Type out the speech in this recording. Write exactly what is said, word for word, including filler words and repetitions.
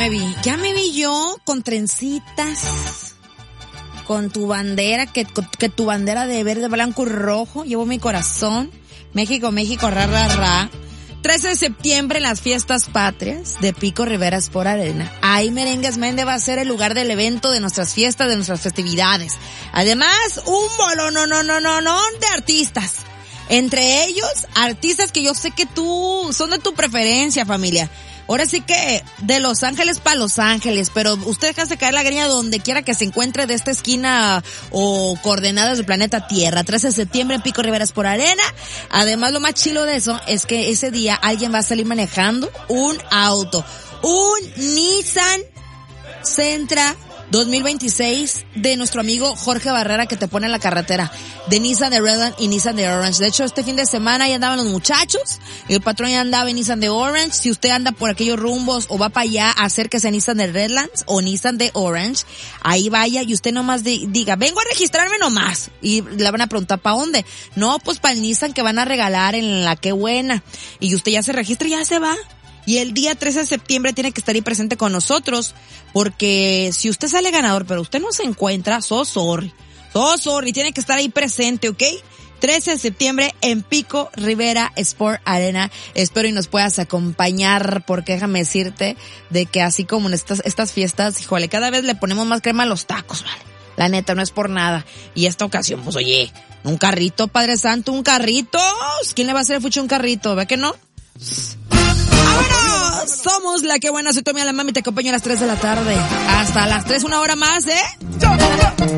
me vi, ya me vi yo con trencitas, con tu bandera, que, que tu bandera de verde, blanco y rojo, llevo mi corazón, México, México, ra, ra, ra. trece de septiembre en las fiestas patrias de Pico Rivera Sport Arena. Ahí Merengues Mende va a ser el lugar del evento de nuestras fiestas, de nuestras festividades. Además, un bolo, no, no, no, no, no, de artistas. Entre ellos, artistas que yo sé que tú, son de tu preferencia, familia. Ahora sí que de Los Ángeles para Los Ángeles, pero usted déjase caer la greña donde quiera que se encuentre de esta esquina o coordenadas del planeta Tierra. trece de septiembre en Pico Rivera Sport Arena. Además, lo más chilo de eso es que ese día alguien va a salir manejando un auto. Un Nissan Sentra dos mil veintiséis de nuestro amigo Jorge Barrera, que te pone en la carretera, de Nissan de Redland y Nissan de Orange. De hecho, este fin de semana ya andaban los muchachos, el patrón ya andaba en Nissan de Orange. Si usted anda por aquellos rumbos o va para allá, acérquese a Nissan de Redlands o Nissan de Orange, ahí vaya y usted nomás di, diga, vengo a registrarme nomás, y le van a preguntar ¿para dónde? No, pues para el Nissan que van a regalar en la Qué Buena, y usted ya se registra y ya se va. Y el día trece de septiembre tiene que estar ahí presente con nosotros, porque si usted sale ganador, pero usted no se encuentra, so sorry. So sorry, tiene que estar ahí presente, ¿ok? trece de septiembre en Pico Rivera Sport Arena. Espero y nos puedas acompañar, porque déjame decirte de que así como en estas, estas fiestas, híjole, cada vez le ponemos más crema a los tacos, ¿vale? La neta, no es por nada. Y esta ocasión, pues oye, un carrito, Padre Santo, un carrito. ¿Quién le va a hacer el fucho un carrito? ¿Ve que no? ¡Vámonos! Somos la Qué Buena, soy Tommy Alamami, te acompaño a las tres de la tarde. Hasta las tres, una hora más, ¿eh?